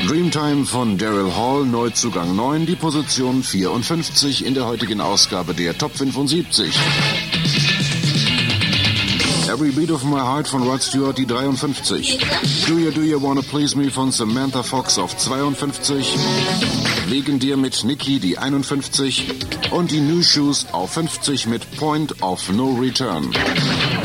Dreamtime von Daryl Hall, Neuzugang 9, die Position 54 in der heutigen Ausgabe der Top 75. Every Beat of My Heart von Rod Stewart, die 53. Do You Wanna Please Me von Samantha Fox auf 52. Wegen dir mit Nicki, die 51. Und die New Shoes auf 50 mit Point of No Return.